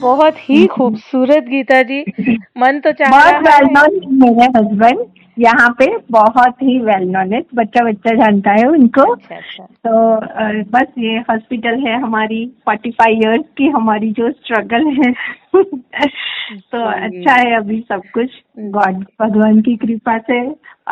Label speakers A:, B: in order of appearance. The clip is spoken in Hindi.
A: बहुत ही खूबसूरत गीता जी। मन तो चाह
B: बहुत
A: रहा
B: वेल
A: है।
B: नोन मेरे हस्बैंड यहाँ पे, बहुत ही वेल नोन है, बच्चा बच्चा जानता है उनको।
A: अच्छा अच्छा।
B: तो बस ये हॉस्पिटल है हमारी 45 इयर्स की हमारी जो स्ट्रगल है। तो अच्छा
A: जी
B: है अभी सब कुछ,
A: जी।
B: गॉड भगवान की कृपा से।